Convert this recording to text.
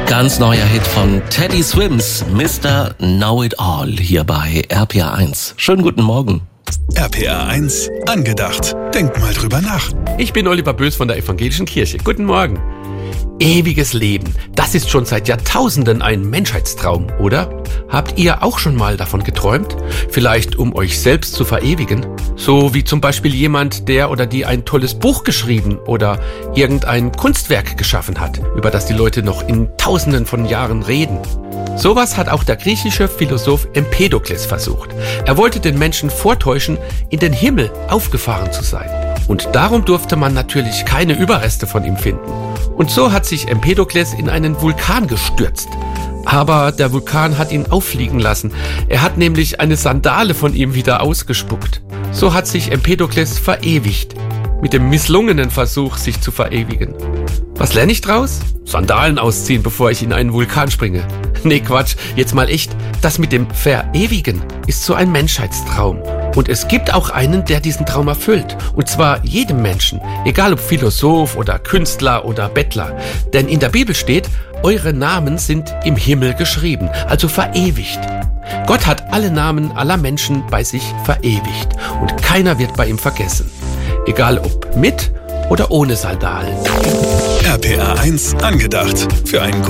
Ganz neuer Hit von Teddy Swims, Mr. Know-It-All, hier bei RPA 1. Schönen guten Morgen. RPA 1, angedacht. Denk mal drüber nach. Ich bin Oliver Bös von der Evangelischen Kirche. Guten Morgen. Ewiges Leben, das ist schon seit Jahrtausenden ein Menschheitstraum, oder? Habt ihr auch schon mal davon geträumt? Vielleicht um euch selbst zu verewigen? So wie zum Beispiel jemand, der oder die ein tolles Buch geschrieben oder irgendein Kunstwerk geschaffen hat, über das die Leute noch in Tausenden von Jahren reden. Sowas hat auch der griechische Philosoph Empedokles versucht. Er wollte den Menschen vortäuschen, in den Himmel aufgefahren zu sein. Und darum durfte man natürlich keine Überreste von ihm finden. Und so hat sich Empedokles in einen Vulkan gestürzt. Aber der Vulkan hat ihn auffliegen lassen. Er hat nämlich eine Sandale von ihm wieder ausgespuckt. So hat sich Empedokles verewigt. Mit dem misslungenen Versuch, sich zu verewigen. Was lerne ich draus? Sandalen ausziehen, bevor ich in einen Vulkan springe. Nee, Quatsch, jetzt mal echt. Das mit dem Verewigen ist so ein Menschheitstraum. Und es gibt auch einen, der diesen Traum erfüllt. Und zwar jedem Menschen, egal ob Philosoph oder Künstler oder Bettler. Denn in der Bibel steht, eure Namen sind im Himmel geschrieben, also verewigt. Gott hat alle Namen aller Menschen bei sich verewigt. Und keiner wird bei ihm vergessen. Egal ob mit oder ohne Sandalen. RPA 1, angedacht. Für einen